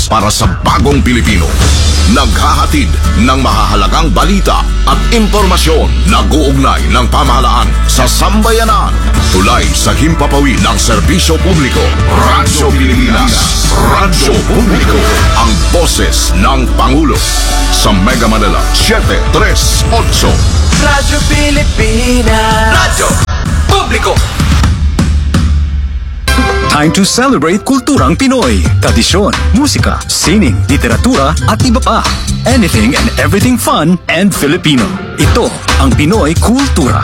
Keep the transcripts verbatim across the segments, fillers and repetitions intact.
para sa bagong Pilipino. Naghahatid ng mahahalagang balita at impormasyon na guugnay ng pamahalaan sa sambayanan. Tulay sa himpapawid ng serbisyo publiko. Radyo Pilipinas. Radyo Publiko. Ang boses ng Pangulo. Sa Mega Manila, seven three eight. Radyo Pilipinas. Radyo Publiko. Time to celebrate kulturang Pinoy. Tradisyon, musika, sining, literatura at iba pa. Anything and everything fun and Filipino. Ito ang Pinoy Kultura.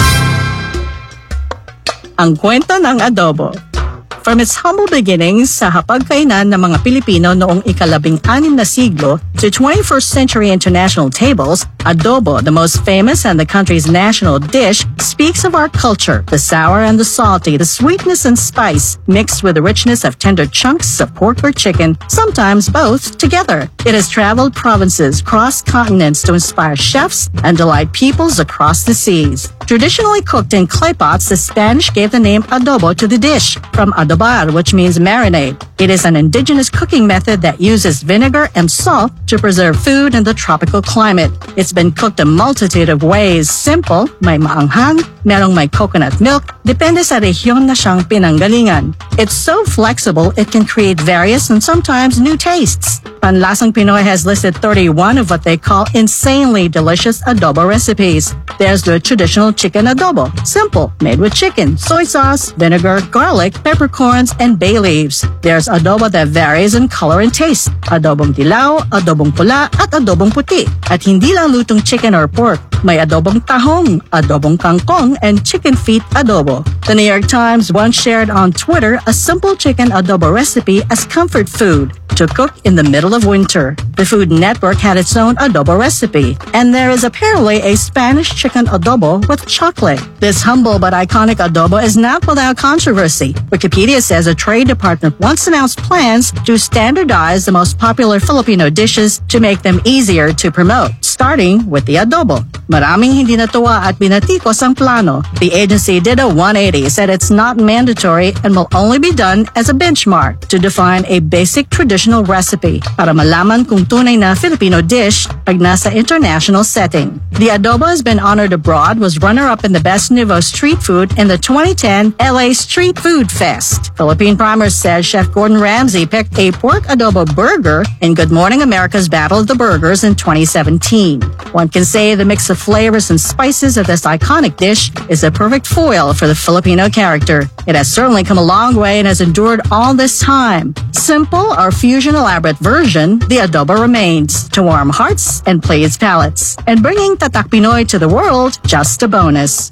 Ang kwento ng adobo. From its humble beginnings sa hapagkainan ng mga Pilipino noong ikalabing anim na siglo to twenty-first century international tables, adobo, the most famous and the country's national dish, speaks of our culture, the sour and the salty, the sweetness and spice, mixed with the richness of tender chunks of pork or chicken, sometimes both together. It has traveled provinces, crossed continents to inspire chefs and delight peoples across the seas. Traditionally cooked in clay pots, the Spanish gave the name adobo to the dish, from adobar, which means marinade. It is an indigenous cooking method that uses vinegar and salt to preserve food in the tropical climate. It's been cooked a multitude of ways. Simple, may maanghang, merong may coconut milk, depende sa rehiyon na siyang pinanggalingan. It's so flexible, it can create various and sometimes new tastes. Panlasang Pinoy has listed thirty-one of what they call insanely delicious adobo recipes. There's the traditional chicken adobo, simple, made with chicken, soy sauce, vinegar, garlic, peppercorns, and bay leaves. There's adobo that varies in color and taste. Adobong dilaw, adobong pula, at adobong puti. At hindi lang lutong chicken or pork. May adobong tahong, adobong kangkong, and chicken feet adobo. The New York Times once shared on Twitter a simple chicken adobo recipe as comfort food to cook in the middle of winter. The Food Network had its own adobo recipe, and there is apparently a Spanish chicken adobo with chocolate. This humble but iconic adobo is not without controversy. Wikipedia says a trade department once announced plans to standardize the most popular Filipino dishes to make them easier to promote, starting with the adobo. Maraming hindi natuwa at binatikos ang plano. The agency did a one eighty, said it's not mandatory and will only be done as a benchmark to define a basic traditional recipe para malaman kung tunay na Filipino dish pag nasa international setting. The adobo has been honored abroad, was runner-up in the Best Nouveau Street Food in the twenty ten L A Street Food Fest. Philippine Primers says Chef Gordon Ramsay picked a pork adobo burger in Good Morning America's Battle of the Burgers in twenty seventeen. One can say the mix of flavors and spices of this iconic dish is a perfect foil for the Filipino character. It has certainly come a long way and has endured all this time. Simple or fusion elaborate version, the adobo remains to warm hearts and please palates. And bringing Tatak Pinoy to the world, just a bonus.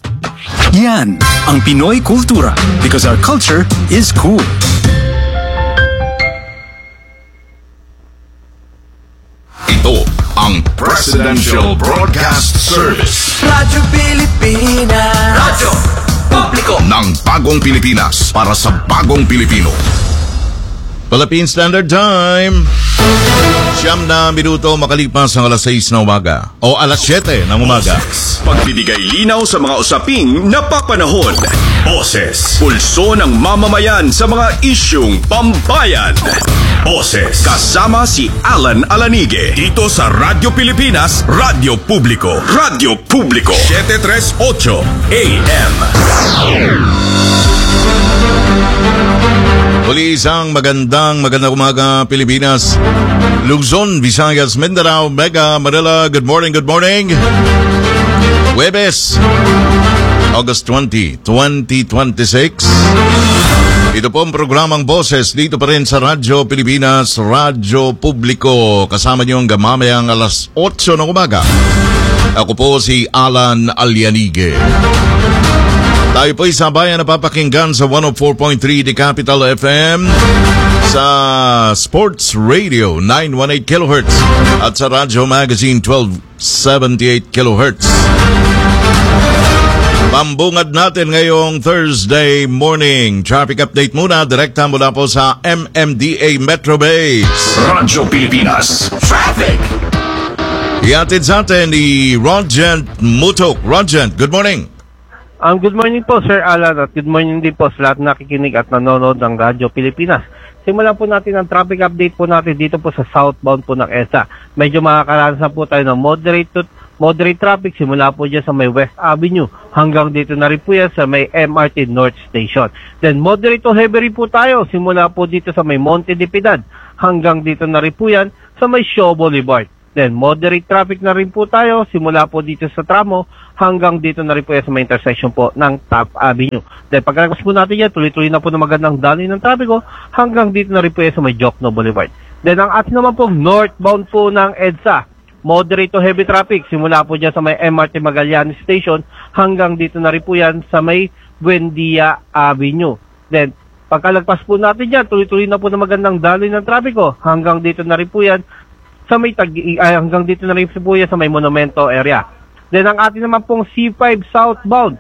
Yan ang Pinoy Kultura, because our culture is cool. Ito ang Presidential Broadcast Service. Radyo Pilipinas. Radyo Publiko. Ng bagong Pilipinas para sa bagong Pilipino. Philippine Standard Time. Siyam na minuto makalipas ang alas sais na umaga o alas siyete ng umaga. Pagbibigay linaw sa mga usaping napapanahon. Boses. Pulso ng mamamayan sa mga isyung pambayan. Boses. Kasama si Alan Alanige. Dito sa Radyo Pilipinas, Radyo Publiko. Radyo Publiko. seven three eight A M. Muli isang magandang magandang umaga Pilipinas, Luzon, Visayas, Mindanao, Mega Manila. Good morning, good morning. Huwebes, August twentieth, twenty twenty-six. Ito po ang programang Boses dito pa rin sa Radyo Pilipinas, Radyo Publiko. Kasama niyo ang mamayang alas otso ng umaga. Ako po si Alan Alianige. Tayo po ay sabayan na papakinggan sa one oh four point three The Capital F M, sa Sports Radio nine eighteen kilohertz at sa Radyo Magazine twelve seventy-eight kilohertz. Pambungad natin ngayong Thursday morning. Traffic update muna, direkta mula po sa M M D A Metro Base. Radyo Pilipinas Traffic. Iatid sa atin ni Rogent Mutok. Rogent, good morning. Um, good morning po, Sir Alan, at good morning din po sa lahat na nakikinig at nanonood ng Radyo Pilipinas. simulan po natin ang traffic update po natin dito po sa southbound po ng EDSA. Medyo makakaranas po tayo ng moderate to moderate traffic simula po dyan sa may West Avenue hanggang dito na rin po yan sa may M R T North Station. Then moderate to heavy rin po tayo simula po dito sa may Monte de Piedad hanggang dito na rin po yan sa may Shaw Boulevard. Then moderate traffic na rin po tayo simula po dito sa tramo hanggang dito na rin po yan sa may intersection po ng Top Avenue. Then pagkalagpas po natin yan, tuloy-tuloy na po na magandang daloy ng trapiko hanggang dito na rin po yan sa may Jokno Boulevard. Then ang atin naman po northbound po ng EDSA, moderate to heavy traffic simula po dyan sa may M R T Magallanes Station hanggang dito na rin po yan sa may Buendia Avenue. Then pagkalagpas po natin yan, tuloy-tuloy na po na magandang daloy ng trapiko hanggang dito na rin po yan sa may tag ay, hanggang dito na rin po yan sa may Monumento area. Then ang atin naman pong C five southbound,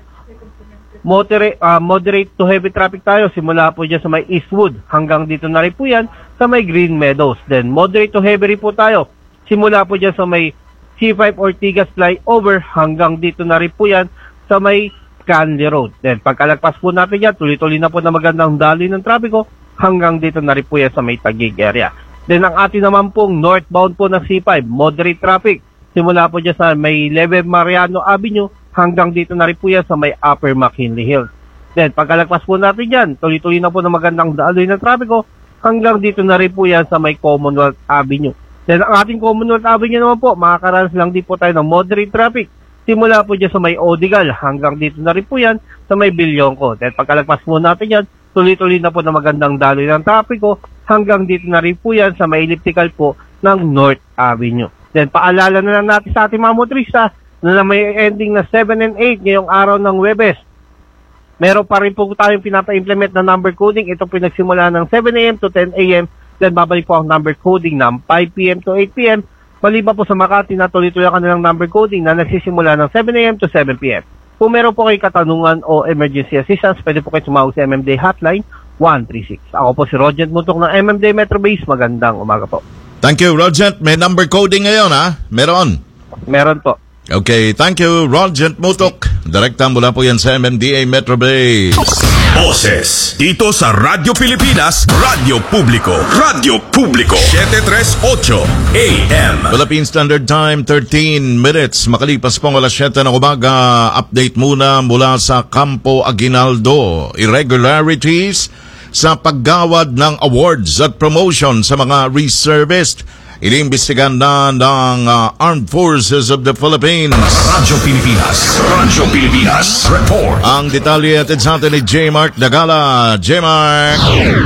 moderate, uh, moderate to heavy traffic tayo simula po dyan sa may Eastwood hanggang dito na rin po yan sa may Green Meadows. Then moderate to heavy rin po tayo simula po dyan sa may C five Ortigas flyover hanggang dito na rin po yan sa may Canley Road. Then pagkalagpas po natin yan, tuloy-tuloy na po na magandang daloy ng trapiko hanggang dito na rin po yan sa may Taguig area. Then ang atin naman pong northbound po ng C five, moderate traffic simula po dyan sa may Leve Mariano Avenue hanggang dito na rin po yan sa may Upper McKinley Hills. Then pagkalagpas po natin yan, tuloy-tuloy na po na magandang daloy ng trapiko hanggang dito na rin po yan sa may Commonwealth Avenue. Then ang ating Commonwealth Avenue naman po, makakaranas lang din po tayo ng moderate traffic simula po dyan sa may Odigal hanggang dito na rin po yan sa may Bilyonco. Then pagkalagpas po natin yan, tuloy-tuloy na po na magandang daloy ng trapiko hanggang dito na rin po yan sa may elliptical po ng North Avenue. Then paalala na lang natin sa ating mga motorista na may ending na seven and eight ngayong araw ng Huwebes. Meron pa rin po tayong pinapa-implement na number coding. Ito po nagsimula ng seven a m to ten a m Then babalik po ang number coding ng five p m to eight p m Maliban po sa Makati na tuloy-tuloy ang kanilang number coding na nagsisimula ng seven a m to seven p m Kung meron po kayo katanungan o emergency assistance, pwede po kayo tumawag sa M M D Hotline one three six. Ako po si Rogent Mutok ng M M D Metro Base. Magandang umaga po. Thank you, Rogent. May number coding ngayon, ha? Meron. Meron po. Okay, thank you, Rogent Mutok. Direkta mula po yan sa M M D A Metro Base. Boses dito sa Radyo Pilipinas, Radyo Publiko, Radyo Publiko, seven thirty-eight A M. Philippine Standard Time, thirteen minutes. Makalipas pong alas siyete ng umaga, update muna mula sa Campo Aguinaldo. Irregularities sa paggawad ng awards at promotion sa mga reservist. Iniimbestigan na ng uh, Armed Forces of the Philippines. Radyo Pilipinas, Radyo Pilipinas, report. Ang detalye at sa atin ni J. Mark Dagala. J. Mark.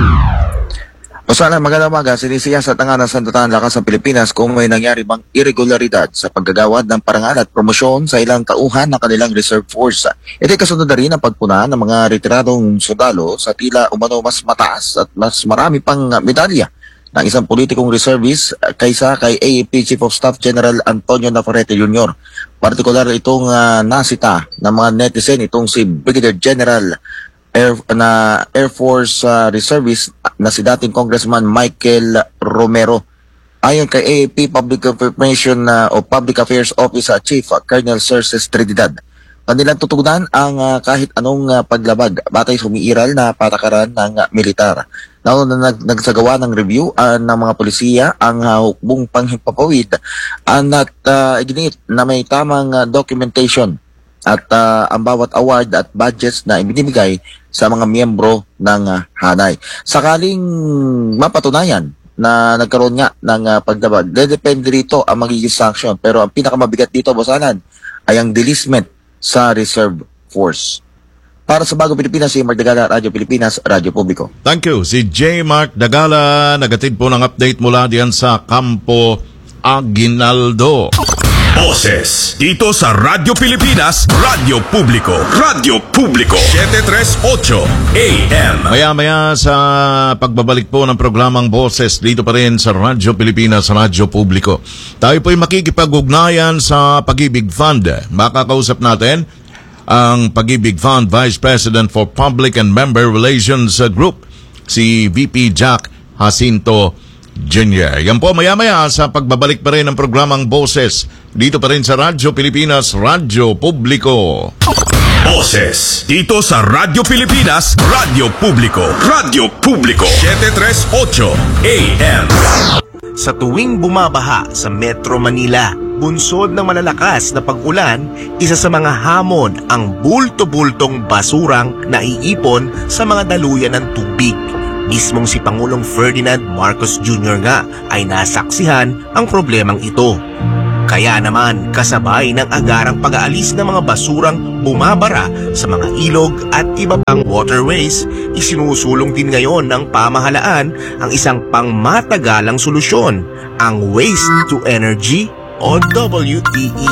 O sana magandang umaga, sinisiyasat ang nga ng Sandatang Lakas ng Pilipinas kung may nangyari bang irregularidad sa paggagawad ng parangal at promosyon sa ilang tauhan ng kanilang reserve force. Ito'y kasunod na rin ang pagpuna ng mga retiradong sundalo sa tila umano mas mataas at mas marami pang medalya ng isang politikong reservist kaysa kay A A P Chief of Staff General Antonio Navarrete Junior Partikular itong uh, nasita ng mga netizen itong si Brigadier General Air, na Air Force uh, Reservist na si dating Congressman Michael Romero. Ayon kay A A P Public Information uh, o Public Affairs Office uh, Chief uh, Colonel Cerces Trinidad, kanilang tutugunan ang uh, kahit anong uh, paglabag batay sa umiiral na patakaran ng uh, militar. Nauna na nag, nagsagawa ng review uh, ng mga polisiya ang uh, hukbong panghimpapawid uh, at uh, iginit na may tamang uh, documentation at uh, ang bawat award at budgets na ibinibigay sa mga miyembro ng uh, hanay. Sakaling mapatunayan na nagkaroon nga ng uh, pagdabag, depende rito ang magiging sanction. Pero ang pinakamabigat dito, Bosanan, ay ang delisment sa reserve force. Para sa Bagong Pilipinas, si Mark Dagala, Radyo Pilipinas, Radyo Publiko. Thank you. Si J. Mark Dagala, nagatid po ng update mula diyan sa Campo Aguinaldo. Boses dito sa Radyo Pilipinas, Radyo Publiko, Radyo Publiko, seven thirty-eight A M. Maya-maya sa pagbabalik po ng programang Boses dito pa rin sa Radyo Pilipinas, Radyo Publiko. Tayo po'y makikipag-ugnayan sa Pag-ibig Fund. Makakausap natin ang Pag-ibig Fund Vice President for Public and Member Relations Group, si V P Jack Jacinto Junior. Yan po maya-maya sa pagbabalik pa rin ng programang Boses dito pa rin sa Radyo Pilipinas, Radyo Publiko. Boses dito sa Radyo Pilipinas, Radyo Publiko. Radyo Publiko seven thirty-eight A M. Sa tuwing bumabaha sa Metro Manila, bunsod ng malalakas na pag-ulan, isa sa mga hamon ang bulto-bultong basurang naiipon sa mga daluyan ng tubig. Mismong si Pangulong Ferdinand Marcos Junior nga ay nasaksihan ang problemang ito. Kaya naman kasabay ng agarang pag-aalis ng mga basurang bumabara sa mga ilog at iba pang waterways, isinusulong din ngayon ng pamahalaan ang isang pangmatagalang solusyon, ang Waste to Energy o W T E.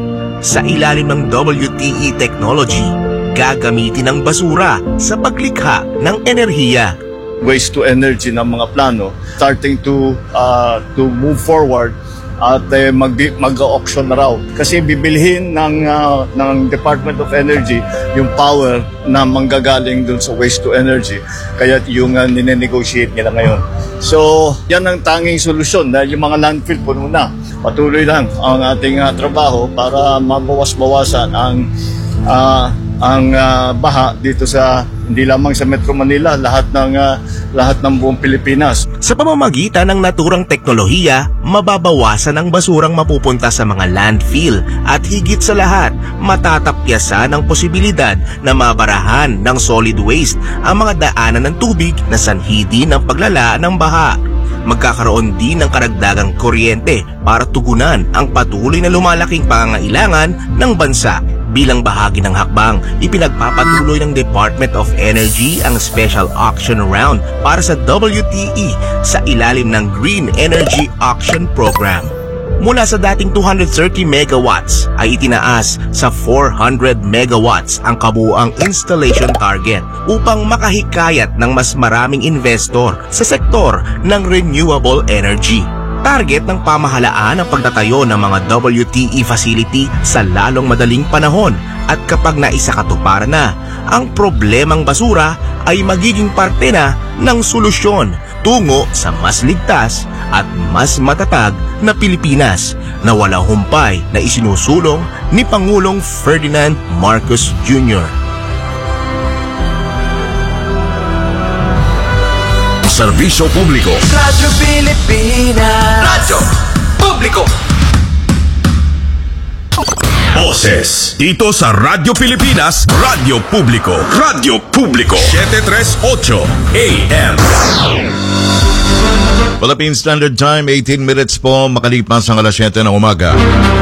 Sa ilalim ng W T E technology, gagamitin ang basura sa paglikha ng enerhiya. Waste to energy ng mga plano starting to uh, to move forward at uh, mag mag-auction na raw kasi bibilhin ng uh, ng Department of Energy yung power na manggagaling dun sa waste to energy, kaya yung uh, nine-negotiate nila ngayon. So yan ang tanging solusyon dahil yung mga landfill puno na. Patuloy lang ang ating uh, trabaho para mabawas-bawasan ang uh, ang uh, baha dito sa hindi lamang sa Metro Manila, lahat ng uh, lahat ng buong Pilipinas. Sa pamamagitan ng naturang teknolohiya, mababawasan ang basurang mapupunta sa mga landfill at higit sa lahat, matatapyasan ang posibilidad na mabarahan ng solid waste ang mga daanan ng tubig na sanhi din ng paglala ng baha. Magkakaroon din ng karagdagang kuryente para tugunan ang patuloy na lumalaking pangangailangan ng bansa. Bilang bahagi ng hakbang, ipinagpapatuloy ng Department of Energy ang special auction round para sa W T E sa ilalim ng Green Energy Auction Program. Mula sa dating two hundred thirty megawatts ay itinaas sa four hundred megawatts ang kabuuang installation target upang makahikayat ng mas maraming investor sa sektor ng renewable energy. Target ng pamahalaan ang pagtatayo ng mga W T E facility sa lalong madaling panahon at kapag naisakatuparan na, ang problemang basura ay magiging parte na ng solusyon tungo sa mas ligtas at mas matatag na Pilipinas na walang humpay na isinusulong ni Pangulong Ferdinand Marcos Junior Serbisyo Publiko. Radyo Pilipinas. Radyo Publiko. Boses dito sa Radyo Pilipinas, Radyo Publiko. Radyo Publiko seven thirty-eight A M. Philippine Standard Time, eighteen minutes po makalipas ang alas siyete ng umaga.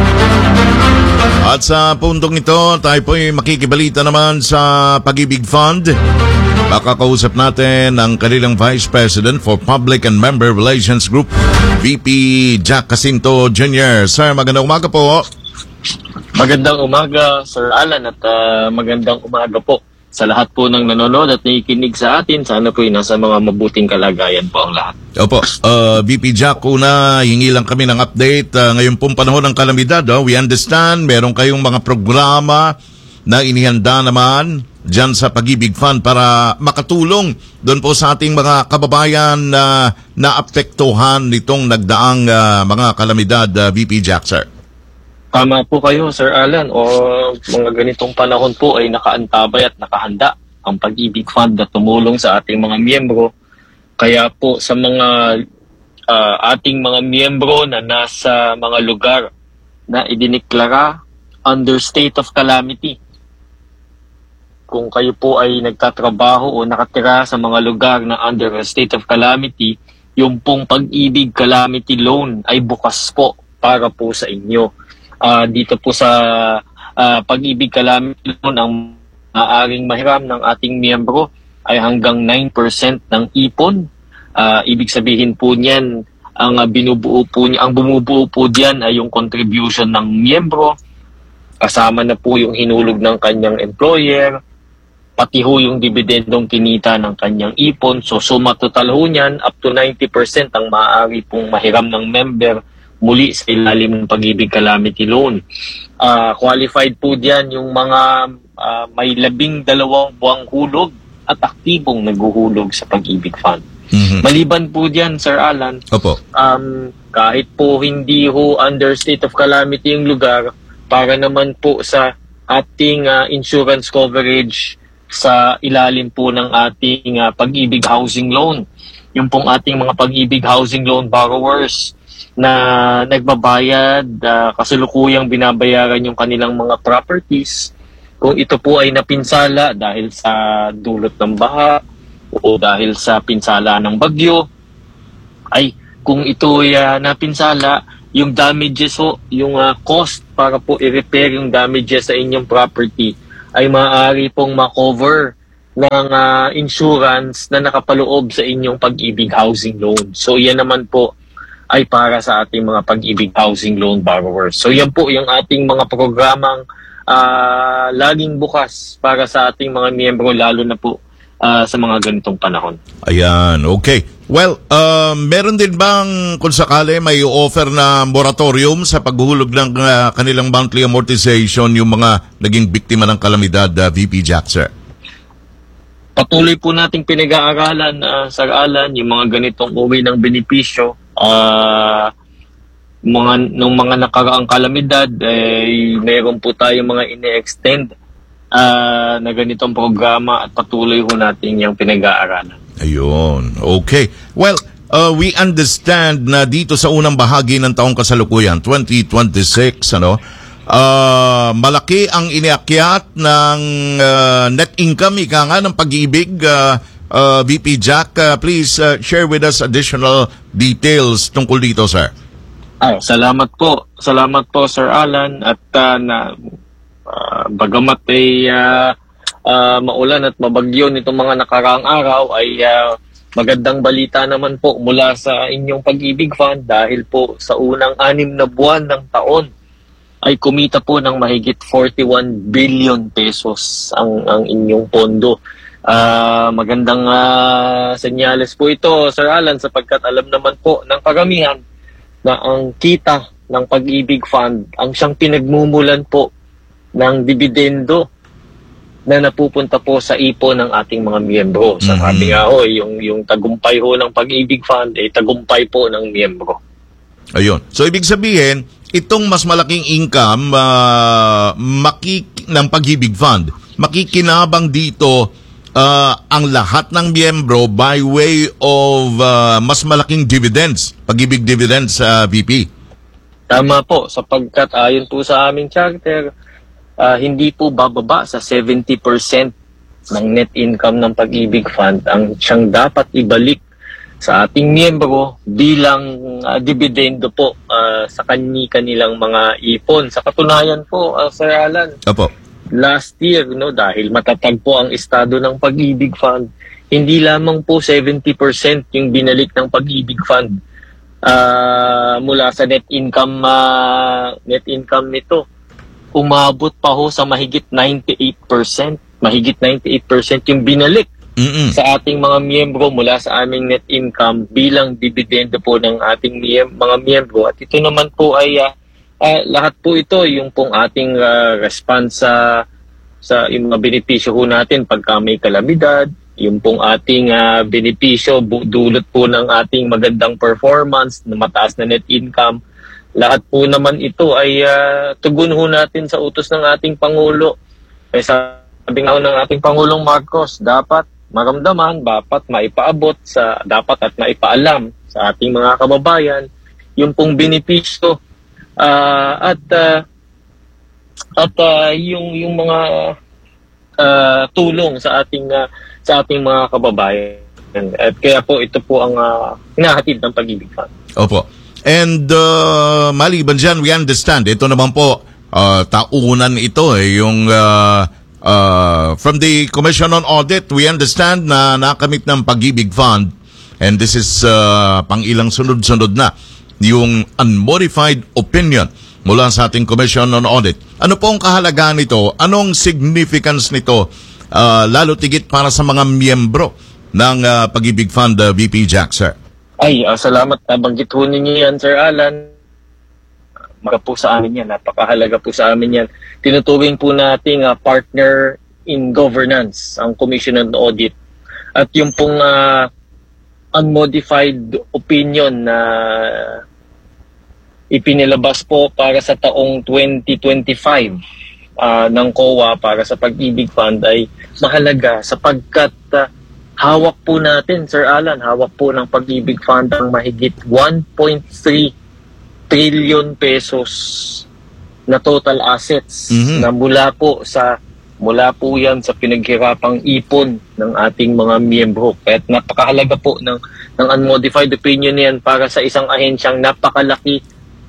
At sa puntong ito, tayo po'y makikibalita naman sa Pag-ibig Fund. Makakausap natin ang kanilang Vice President for Public and Member Relations Group, V P Jack Jacinto Junior Sir, magandang umaga po. Magandang umaga, Sir Alan, at uh, magandang umaga po sa lahat po ng nanonood at nakikinig sa atin. Sana po'y nasa mga mabuting kalagayan po ang lahat. Opo, uh, V P Jack, una, hingi lang kami ng update. Uh, ngayon pong panahon ng kalamidad, oh, we understand, meron kayong mga programa na inihanda naman dyan sa Pag-ibig Fund para makatulong doon po sa ating mga kababayan na naapektuhan nitong nagdaang uh, mga kalamidad, uh, V P Jack, sir. Tama po kayo, Sir Alan. O mga ganitong panahon po ay nakaantabay at nakahanda ang Pag-ibig Fund na tumulong sa ating mga miyembro. Kaya po sa mga uh, ating mga miyembro na nasa mga lugar na idiniklara under state of calamity, kung kayo po ay nagtatrabaho o nakatira sa mga lugar na under a state of calamity, yung pong Pag-ibig Calamity Loan ay bukas po para po sa inyo. Uh, dito po sa uh, Pag-ibig Calamity Loan, ang maaaring mahiram ng ating miyembro ay hanggang nine percent ng ipon. Uh, ibig sabihin po niyan, ang uh, binubuo po niya, ang bumubuo po diyan ay yung contribution ng miyembro, kasama na po yung hinulog ng kanyang employer, pati ho yung dividendong kinita ng kanyang ipon. So suma total ho niyan, up to ninety percent ang maaari pong mahiram ng member muli sa ilalim ng Pag-ibig Calamity Loan. Uh, qualified po diyan yung mga uh, may labing dalawang buwang hulog at aktibong naghuhulog sa Pag-ibig Fund. Mhm. Maliban po diyan, Sir Alan, Opo. um, kahit po hindi ho under state of calamity yung lugar, para naman po sa ating uh, insurance coverage sa ilalim po ng ating uh, Pag-ibig Housing Loan. Yung pong ating mga Pag-ibig Housing Loan borrowers na nagbabayad, uh, kasalukuyang binabayaran yung kanilang mga properties. Kung ito po ay napinsala dahil sa dulot ng baha o dahil sa pinsala ng bagyo, ay kung ito ay uh, napinsala, yung damages ho, yung uh, cost para po i-repair yung damages sa inyong property ay maaari pong ma-cover ng uh, insurance na nakapaloob sa inyong Pag-ibig Housing Loan. So yan naman po ay para sa ating mga Pag-ibig Housing Loan borrowers. So yan po yung ating mga programang uh, laging bukas para sa ating mga miyembro, lalo na po uh, sa mga ganitong panahon. Ayan, okay. Well, uh, meron din bang kung sakali may offer na moratorium sa paghuhulog ng uh, kanilang monthly amortization yung mga naging biktima ng kalamidad, uh, V P Jack, sir? Patuloy po nating pinag-aaralan, uh, Sir Alan, yung mga ganitong uwi ng benepisyo. Uh, mga, nung mga nakaraang kalamidad, eh, meron po tayong mga ine-extend uh, na ganitong programa at patuloy po natin yung pinag-aaralan. Ayun. Okay. Well, uh, we understand na dito sa unang bahagi ng taong kasalukuyan, twenty twenty-six, ano, uh, malaki ang iniakyat ng uh, net income, ika nga, ng Pag-ibig. Uh, uh, V P Jack, uh, please uh, share with us additional details tungkol dito, sir. Ay, salamat po. Salamat po, Sir Alan. At uh, na, uh, bagamat ay uh, uh, maulan at mabagyo nitong mga nakaraang araw, ay uh, magandang balita naman po mula sa inyong Pag-ibig Fund dahil po sa unang anim na buwan ng taon ay kumita po ng mahigit forty-one billion pesos ang, ang inyong pondo. Uh, magandang uh, senyales po ito, Sir Alan, sapagkat alam naman po ng karamihan na ang kita ng Pag-ibig Fund ang siyang pinagmumulan po ng dividendo na napupunta po sa ipon ng ating mga miyembro. Sa Mm-hmm. sabi nga ho, yung, yung tagumpay ho ng Pag-ibig Fund ay tagumpay po ng miyembro. Ayun. So, ibig sabihin, itong mas malaking income uh, makik- ng Pag-ibig Fund, makikinabang dito uh, ang lahat ng miyembro by way of uh, mas malaking dividends, Pag-ibig dividends, uh, V P. Tama po, sapagkat ayon po sa aming charter, uh, hindi po bababa sa seventy percent ng net income ng Pag-ibig Fund ang siyang dapat ibalik sa ating miyembro bilang uh, dividendo po uh, sa kani-kanilang mga ipon. Sa katunayan po, uh, Sir Alan, Opo. last year, no, dahil matatag po ang estado ng Pag-ibig Fund, hindi lamang po seventy percent yung binalik ng Pag-ibig Fund uh, mula sa net income uh, net income nito. Umabot pa ho sa mahigit ninety-eight percent. Mahigit ninety-eight percent yung binalik Mm-mm. sa ating mga miyembro mula sa aming net income bilang dividendo po ng ating miyem- mga miyembro. At ito naman po ay uh, uh, lahat po ito yung pong ating uh, response sa sa yung mga benepisyo po natin pagka may kalamidad, yung pong ating uh, benepisyo bu- dulot po ng ating magandang performance na mataas na net income. Lahat po naman ito ay uh, tugon ho natin sa utos ng ating Pangulo. Eh, sabi nga ng ating Pangulong Marcos, dapat maramdaman, dapat maipaabot, sa dapat at maipaalam sa ating mga kababayan yung pong benepisyo uh, at uh, at uh, yung yung mga uh, tulong sa ating uh, sa ating mga kababayan. At kaya po ito po ang uh, hinahatid ng Pag-ibig Fund. Opo. And uh, maliban dyan, we understand, ito naman po, uh, taunan ito eh, yung uh, uh, from the Commission on Audit, we understand na nakamit ng Pag-ibig Fund, and this is uh, pang ilang sunod-sunod na, yung unmodified opinion mula sa ating Commission on Audit. Ano po ang kahalagaan nito? Anong significance nito, uh, lalo tigit para sa mga miyembro ng uh, Pag-ibig Fund, uh, V P Jack, sir? Ay, uh, salamat. Nabanggit po ninyo yan, Sir Alan. Maka po sa amin yan. Napakahalaga po sa amin yan. Tinutuwing po nating uh, partner in governance, ang Commission on Audit. At yung pong uh, unmodified opinion na ipinilabas po para sa taong twenty twenty-five uh, ng C O A para sa Pag-ibig Fund ay mahalaga sapagkat uh, hawak po natin, Sir Alan, hawak po ng Pag-ibig Fund ang mahigit one point three trillion pesos na total assets Mhm. na mula po sa mula po yan sa pinaghirapang ipon ng ating mga miyembro. At napakahalaga po ng, ng unmodified opinion yan para sa isang ahensyang napakalaki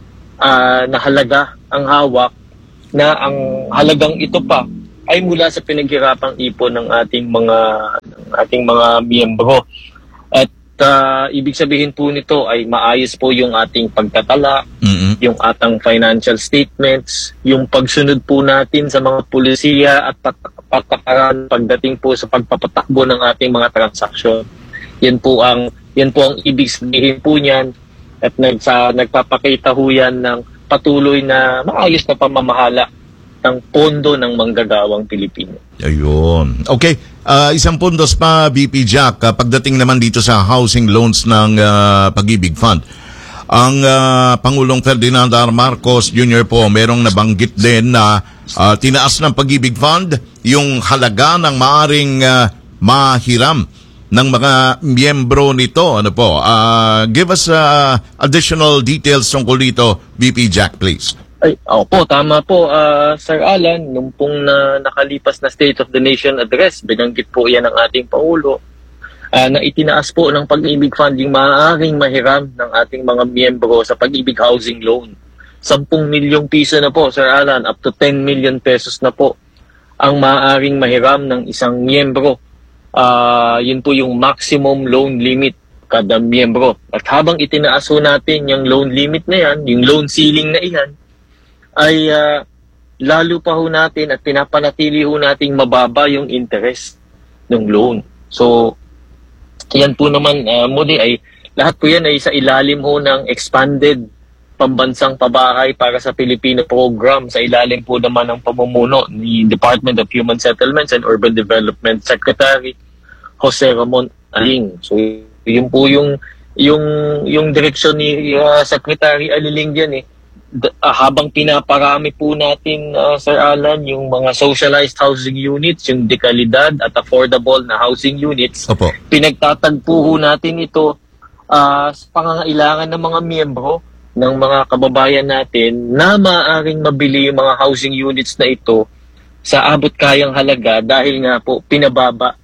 uh, na halaga ang hawak, na ang halagang ito pa ay mula sa pinaghirapang ipon ng ating mga ng ating mga miyembro. At uh, ibig sabihin po nito ay maayos po yung ating pagtatala, Mhm. yung atang financial statements, yung pagsunod po natin sa mga pulisiya at pat- patakaran pagdating po sa pagpapatakbo ng ating mga transaksyon. Yan po ang yan po ang ibig sabihin po niyan, at nagsa nagpapakita ho yan ng patuloy na maayos na pamamahala ng pondo ng manggagawang Pilipino. Ayun. Okay, ah, isang puntos pa, B P Jack, ah, pagdating naman dito sa housing loans ng ah, Pag-ibig Fund. Ang ah, Pangulong Ferdinand R. Marcos Junior po, merong nabanggit din na ah, tinaas ng Pag-ibig Fund yung halaga ng maaring ah, mahiram ng mga miyembro nito. Ano po? Ah, give us ah, additional details tungkol dito, B P Jack, please. Ay, opo, tama po, ah, Sir Alan. Nung pong na, nakalipas na State of the Nation Address, binanggit po yan ng ating Pangulo, ah, na itinaas po ng Pag-ibig Fund yung maaaring mahiram ng ating mga miyembro sa Pag-ibig Housing Loan. Sampung milyong piso na po, Sir Alan, up to ten million pesos na po ang maaaring mahiram ng isang miyembro. Ah, yun po yung maximum loan limit kada miyembro. At habang itinaas ho natin yung loan limit na yan, yung loan ceiling na iyan, ay uh, lalo pa ho natin at pinapanatili ho nating mababa yung interest ng loan. So, yan po naman, uh, muli ay lahat po yan ay sa ilalim ho ng expanded pambansang pabahay para sa Pilipino program, sa ilalim po naman ng pamumuno ni Department of Human Settlements and Urban Development Secretary Jose Ramon Aling. So, yun po yung yung yung direksyon ni uh, Secretary Aliling diyan eh. D- uh, habang pinaparami po natin, uh, Sir Alan, yung mga socialized housing units, yung dekalidad at affordable na housing units, Opo. pinagtatagpo ho natin ito uh, sa pangangailangan ng mga miyembro ng mga kababayan natin na maaaring mabili yung mga housing units na ito sa abot kayang halaga dahil nga po pinababa,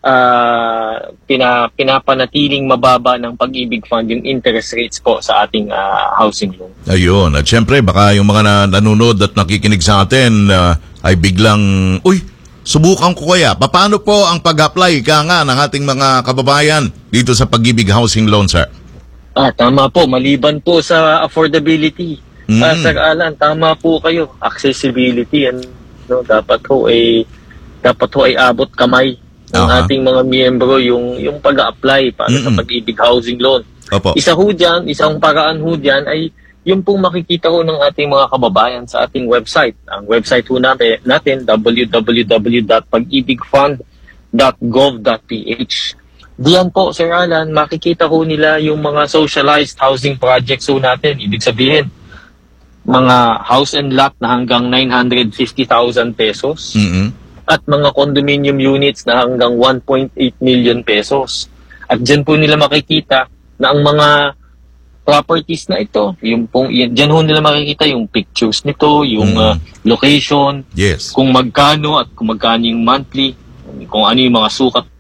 uh, pina, pinapanatiling mababa ng Pag-ibig Fund yung interest rates po sa ating uh, housing loan. Ayun. At syempre, baka yung mga na- nanonood at nakikinig sa atin ah, ay biglang, uy, subukan ko kaya. Paano po ang pag-apply ka nga ng ating mga kababayan dito sa Pag-ibig Housing Loan, sir? Ah, tama po. Maliban po sa affordability, Mm. ah, Sir Alan, tama po kayo. Accessibility, ano, dapat ho ay dapat ho ay abot kamay ng Aha. ating mga miyembro yung yung pag-a-apply para sa Mm-mm. Pag-ibig Housing Loan. Opo. Isa ho dyan, isang paraan ho dyan ay yung pong makikita ho ng ating mga kababayan sa ating website. Ang website ho natin, natin w w w dot pag ibig fund dot gov dot p h. Diyan po, Sir Alan, makikita ho nila yung mga socialized housing projects ho natin. Ibig sabihin, mga house and lot na hanggang nine hundred fifty thousand pesos Mm-mm. at mga condominium units na hanggang one point eight million pesos. At dyan po nila makikita na ang mga properties na ito, yung pong, yan, dyan ho nila makikita yung pictures nito, yung Mm. uh, location, Yes. kung magkano at kung magkano yung monthly, kung ano yung mga sukat